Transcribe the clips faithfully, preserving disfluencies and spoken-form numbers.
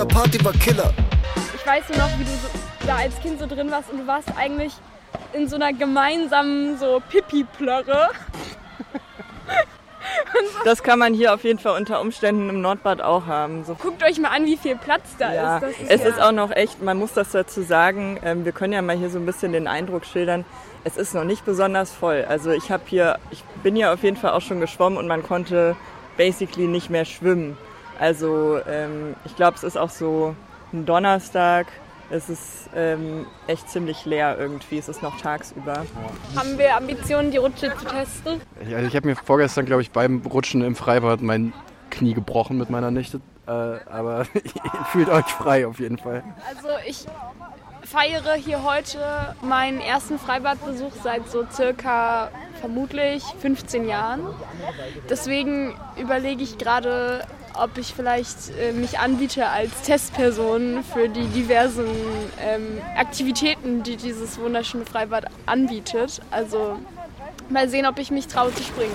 Party war Killer. Ich weiß nur noch, wie du so, da als Kind so drin warst und du warst eigentlich in so einer gemeinsamen so Pipi-Plörre. Das kann man hier auf jeden Fall unter Umständen im Nordbad auch haben. So. Guckt euch mal an, wie viel Platz da ja, ist. Das ist es ja ist auch noch echt, man muss das dazu sagen, ähm, wir können ja mal hier so ein bisschen den Eindruck schildern, es ist noch nicht besonders voll. Also ich habe hier, ich bin ja auf jeden Fall auch schon geschwommen und man konnte basically nicht mehr schwimmen. Also ähm, ich glaube, es ist auch so ein Donnerstag. Es ist ähm, echt ziemlich leer irgendwie. Es ist noch tagsüber. Haben wir Ambitionen, die Rutsche zu testen? Ja, ich habe mir vorgestern, glaube ich, beim Rutschen im Freibad mein Knie gebrochen mit meiner Nichte. Äh, aber fühlt euch frei auf jeden Fall. Also ich feiere hier heute meinen ersten Freibadbesuch seit so circa vermutlich fünfzehn Jahren. Deswegen überlege ich gerade, ob ich vielleicht äh, mich anbiete als Testperson für die diversen ähm, Aktivitäten, die dieses wunderschöne Freibad anbietet. Also mal sehen, ob ich mich traue zu springen.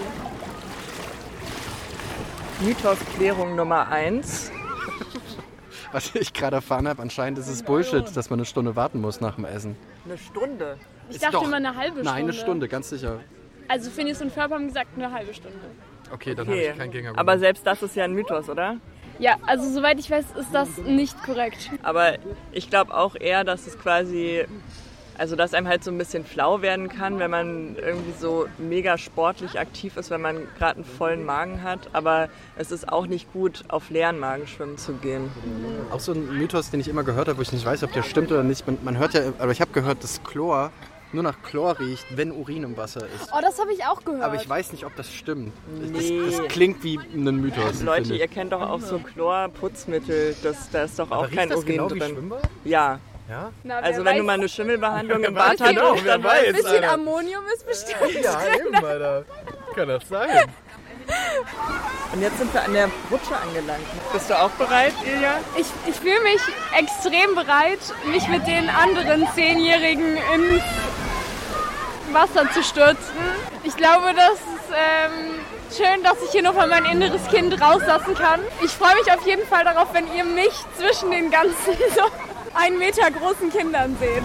Mythosklärung Nummer eins. Was ich gerade erfahren habe, anscheinend ist es Bullshit, dass man eine Stunde warten muss nach dem Essen. Eine Stunde? Ich Ist dachte doch- immer eine halbe Stunde. Nein, eine Stunde, ganz sicher. Also Phineas und Ferb haben gesagt eine halbe Stunde. Okay, dann Okay. habe ich kein Gegenargument. Aber selbst das ist ja ein Mythos, oder? Ja, also soweit ich weiß, ist das nicht korrekt. Aber ich glaube auch eher, dass es quasi, also dass einem halt so ein bisschen flau werden kann, wenn man irgendwie so mega sportlich aktiv ist, wenn man gerade einen vollen Magen hat. Aber es ist auch nicht gut, auf leeren Magen schwimmen zu gehen. Auch so ein Mythos, den ich immer gehört habe, wo ich nicht weiß, ob der stimmt oder nicht. Man, man hört ja, aber ich habe gehört, dass Chlor nur nach Chlor riecht, wenn Urin im Wasser ist. Oh, das habe ich auch gehört. Aber ich weiß nicht, ob das stimmt. Nee. Das, das klingt wie ein Mythos. Leute, finde ich. ihr kennt doch auch so Chlorputzmittel, das, da ist doch auch Aber riecht kein das Urin genau wie drin. Schwimmbad? Ja, Ja? Na, wer also wenn weiß, du mal eine Schimmelbehandlung im Wer weiß Bad hattest, genau, wer dann weiß. ein bisschen Alter. Ammonium ist bestimmt Ja, drin. eben, Alter. Kann das sein? Und jetzt sind wir an der Rutsche angelangt. Bist du auch bereit, Ilja? Ich, ich fühle mich extrem bereit, mich mit den anderen Zehnjährigen ins Wasser zu stürzen. Ich glaube, das ist ähm, schön, dass ich hier nochmal mein inneres Kind rauslassen kann. Ich freue mich auf jeden Fall darauf, wenn ihr mich zwischen den ganzen so einen Meter großen Kindern seht.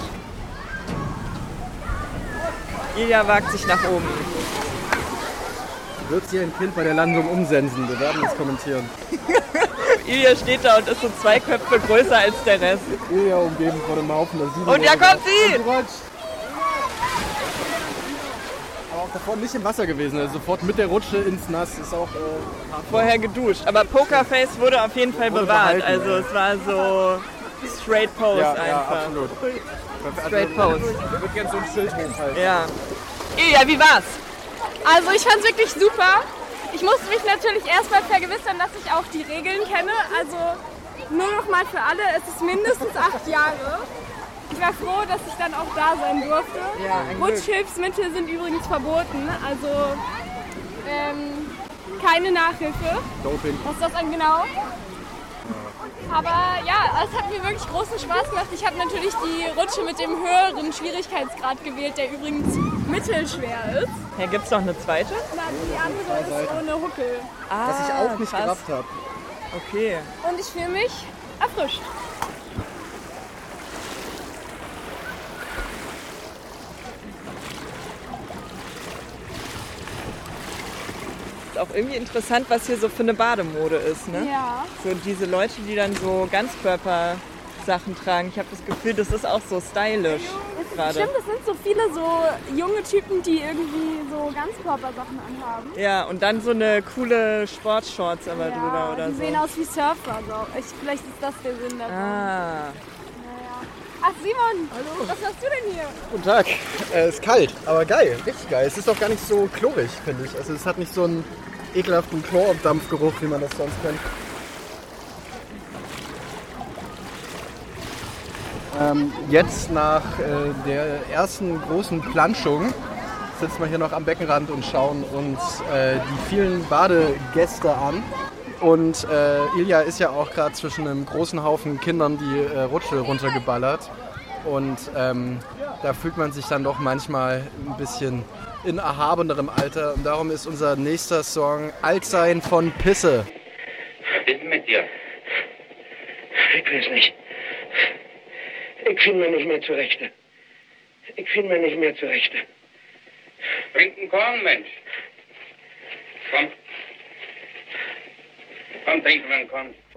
Ilja wagt sich nach oben. Wird hier ein Kind bei der Landung umsensen? Wir werden es kommentieren. Ilja steht da und ist so zwei Köpfe größer als der Rest. Ilja umgeben von einem Haufen. Und da kommt sie! Aber auch davor nicht im Wasser gewesen, also sofort mit der Rutsche ins Nass. Ist auch äh, hart. Vorher geduscht. Aber Pokerface wurde auf jeden Fall Wurde bewahrt. behalten, Also ja. es war so straight pose Ja, einfach. ja, absolut. Straight pose. Ich würde gerne so ein Schild hochhalten. Ja. Ilja, wie war's? Also ich fand es wirklich super. Ich musste mich natürlich erstmal vergewissern, dass ich auch die Regeln kenne. Also nur noch mal für alle, es ist mindestens acht Jahre. Ich war froh, dass ich dann auch da sein durfte. Ja, ein Glück. Rutschhilfsmittel sind übrigens verboten, also ähm, keine Nachhilfe, Doping. was das an genau. Aber ja, es hat mir wirklich großen Spaß gemacht. Ich habe natürlich die Rutsche mit dem höheren Schwierigkeitsgrad gewählt, der übrigens mittelschwer ist. Hier gibt's noch eine zweite? Na, die andere ist ohne Huckel. Ah, Was ich auch nicht krass. gerafft habe. Okay. Und ich fühle mich erfrischt. Ist auch irgendwie interessant, was hier so für eine Bademode ist, ne? Ja. So diese Leute, die dann so Ganzkörper-Sachen tragen. Ich habe das Gefühl, das ist auch so stylisch gerade. Stimmt, es sind so viele so junge Typen, die irgendwie so Ganzkörpersachen anhaben. Ja, und dann so eine coole Sportshorts aber ja, drüber oder die so. sehen aus wie Surfer. So. Ich, vielleicht ist das der Sinn davon. Ah. Ach Simon, Hallo. Was machst du denn hier? Guten Tag. Äh, ist kalt, aber geil. Richtig geil. Es ist auch gar nicht so chlorig, finde ich. Also es hat nicht so einen ekelhaften Chlordampfgeruch, wie man das sonst kennt. Ähm, jetzt nach äh, der ersten großen Planschung sitzen wir hier noch am Beckenrand und schauen uns äh, die vielen Badegäste an. Und äh, Ilja ist ja auch gerade zwischen einem großen Haufen Kindern die äh, Rutsche runtergeballert. Und ähm, da fühlt man sich dann doch manchmal ein bisschen in erhabenerem Alter. Und darum ist unser nächster Song Altsein von Pisse. Was ist denn mit dir? Ich weiß nicht. Ich finde mir nicht mehr zurechte. Ich finde mir nicht mehr zurechte. Trinken Korn, Mensch. Komm. Komm, trinken wir einen Korn.